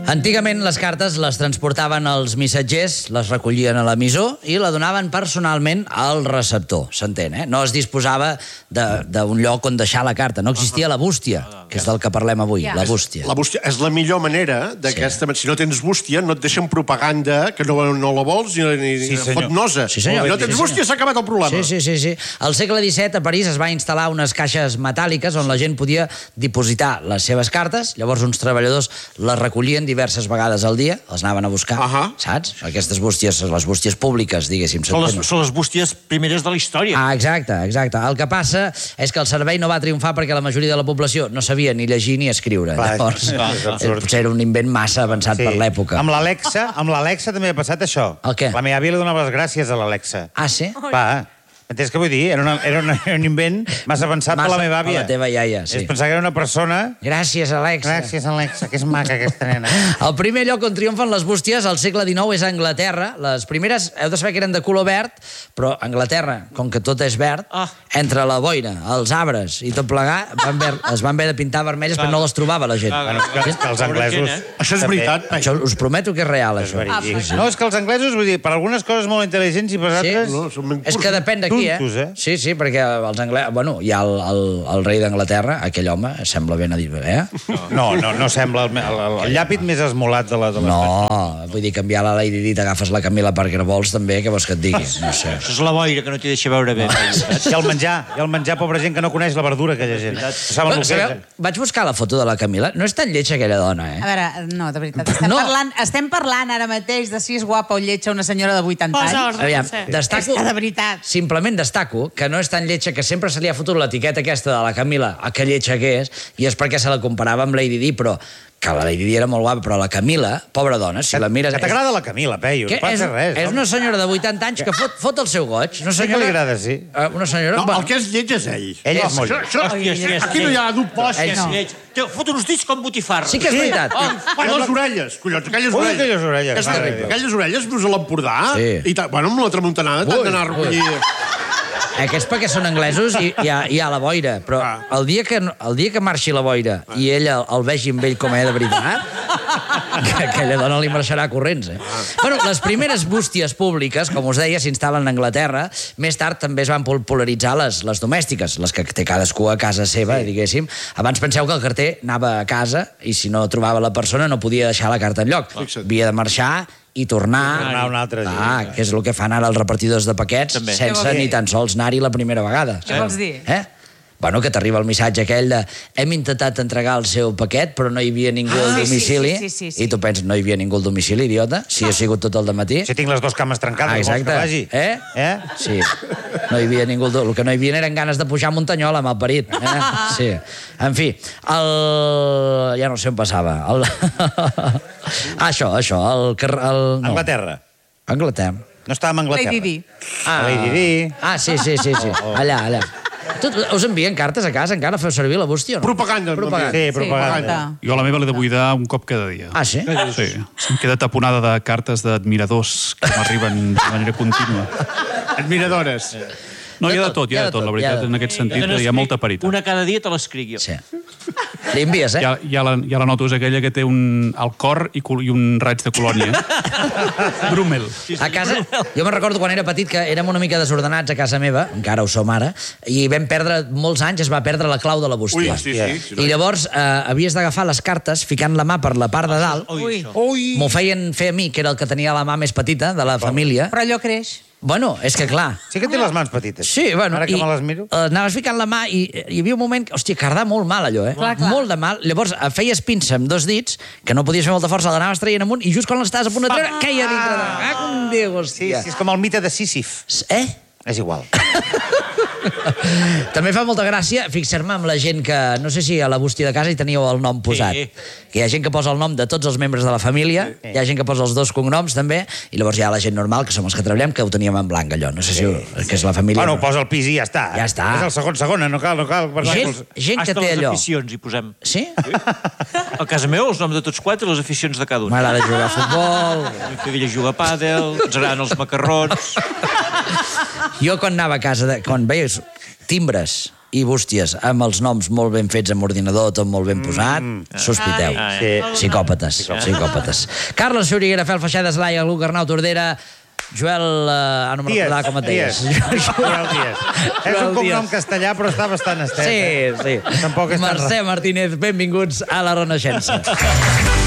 Antigament les cartes les transportaven els missatgers, les recollien a l'emissor i la donaven personalment al receptor, s'entén, eh? No es disposava d'un lloc on deixar la carta, no existia la bústia, que és del que parlem avui, la bústia. La bústia és la millor manera d'aquesta... Si no tens bústia, no et deixen propaganda que no la vols ni fotnosa. Si no tens bústia, s'ha acabat el problema. Sí. Al segle XVII, a París, es va instal·lar unes caixes metàl·liques on la gent podia dipositar les seves cartes, llavors uns treballadors les recollien diverses vegades al dia, les anaven a buscar, saps? Aquestes bústies, les bústies públiques, diguéssim. Són les bústies primeres de la història. Ah, exacte. El que passa és que el servei no va triomfar perquè la majoria de la població no sabia ni llegir ni escriure. Llavors, potser era un invent massa avançat per l'època. Amb l'Alexa també ha passat això. El què? La meva àvia li donava les gràcies a l'Alexa. Ah, sí? Va, entens què vull dir? Era un invent massa avançat per la meva àvia. Per la teva iaia, sí. És pensar que era una persona... Gràcies, Alexa. Gràcies, Alexa, que és maca aquesta nena. El primer lloc on triomfen les bústies al segle XIX és a Anglaterra. Les primeres, heu de saber que eren de color verd, però a Anglaterra, com que tot és verd, entre la boira, els arbres i tot plegar, es van haver de pintar vermelles perquè no les trobava la gent. Que els anglesos... Això és veritat. Això us prometo que és real, això. No, és que els anglesos, vull dir, per algunes coses molt intel·ligents i per altres... És que depèn d'aquí, Sí, perquè els anglesos... Bueno, hi ha el rei d'Anglaterra, aquell home, sembla ben a dir, eh? No sembla el llàpid més esmolat de les... No, vull dir, canviar la Lady Di, t'agafes la Camila Parker Bowles, també, què vols que et digui? No sé. Això és la boira, que no t'hi deixa veure bé. I el menjar, pobra gent que no coneix la verdura, aquella gent. Sabeu, vaig buscar la foto de la Camila. No és tan lletja aquella dona, eh? A veure, no, de veritat. Estem parlant ara mateix de si és guapa o lletja una senyora de 80 anys. Aviam, destaco... De veritat. Simplement destaco que no és tan lletja, que sempre se li ha fotut l'etiqueta aquesta de la Camila, que lletja que és, i és perquè se la comparava amb Lady Di, però que la Lady Di era molt guapa, però la Camila, pobra dona, si la mires... Que t'agrada la Camila, Peyu, no passa res. És una senyora de 80 anys que fot el seu goig. Sí que li agrada, sí. Una senyora... No, el que és lleig és ell. Ell és molt lleig. Aquí no hi ha dubte. Fot uns dits com botifarra. Sí que és veritat. Les orelles, collons, aquelles orelles. És terrible. Aquelles orelles, vius a l'Empordà, i bueno, amb la tramuntanada t'han d'anar a recollir... Aquests perquè són anglesos i hi ha la boira, però el dia que marxi la boira i ella el vegi amb ell com de veritat, que aquella dona li marxarà corrents, Bueno, les primeres bústies públiques, com us deia, s'instal·len a Anglaterra. Més tard també es van popularitzar les domèstiques, les que té cadascú a casa seva, diguéssim. Abans penseu que el carter anava a casa i si no trobava la persona no podia deixar la carta enlloc. Havia de marxar i tornar un altre dia. Que és el que fan ara els repartidors de paquets sense ni tan sols anar-hi la primera vegada. Què vols dir? Bueno, que t'arriba el missatge aquell de hem intentat entregar el seu paquet però no hi havia ningú al domicili i tu penses, no hi havia ningú al domicili, idiota? Si ha sigut tot el dematí. Si tinc les dues cames trencades, vols que vagi? Sí. No hi havia ningú... El que no hi havia eren ganes de pujar a Muntanyola, malparit. Sí. En fi, ja no sé on passava. Això, Anglaterra. Anglaterra. No estàvem a Anglaterra. Lady Di. Lady Di. Sí. Allà. Us envien cartes a casa? Encara feu servir la bústia o no? Propaganda. Sí, propaganda. Jo a la meva l'he de buidar un cop cada dia. Ah, sí? Sí. Em queda taponada de cartes d'admiradors que m'arriben de manera contínua. Admiradores. No, hi ha de tot, la veritat, en aquest sentit hi ha molta paritat. Una cada dia te l'escric jo. Sí. Li envies, Ja la noto, és aquella que té el cor i un raig de colònia. Brumel. A casa, jo me'n recordo quan era petit que érem una mica desordenats a casa meva, encara ho som ara, i vam perdre, molts anys es va perdre la clau de la bústia. I llavors havies d'agafar les cartes ficant la mà per la part de dalt. M'ho feien fer a mi, que era el que tenia la mà més petita de la família. Però allò creix. Bueno, és que clar... Sí que té les mans petites. Sí, bueno... Ara que me les miro... Anaves ficant la mà i hi havia un moment... Hòstia, cardà molt mal, allò, Clar. Molt de mal. Llavors, feies pinça amb dos dits, que no podies fer molta força, l'anaves traient amunt, i just quan l'estaves a punt de treure, queia dintre de... com Déu, hòstia. Sí, és com el mite de Sísif. És igual. També fa molta gràcia fixar-me amb la gent que... No sé si a la bústia de casa hi teníeu el nom posat. Que hi ha gent que posa el nom de tots els membres de la família, hi ha gent que posa els dos cognoms, també, i llavors hi ha la gent normal, que som els que treballem, que ho teníem en blanc, allò. No sé si que és la família... Bueno, posa el pis i ja està. Ja està. És el segona, no cal. Gent que té allò... les aficions hi posem. Sí? A casa meu, els noms de tots quatre, les aficions de cada un. M'agrada jugar a futbol... La meva filla juga a pàdel, ens agraden els macarrons... Jo quan anava a casa, quan veies timbres i bústies amb els noms molt ben fets amb ordinador, tot molt ben posat, sospiteu. Psicòpates. Carles Xuriguera, Fel Feixedes, Laia, Luc, Arnau Tordera, Joel... no me'n recordava com et deies. Joel Díaz. És un cognom castellà, però està bastant estès. Sí. Tampoc és tan Mercè Martínez, benvinguts a La Renaixença.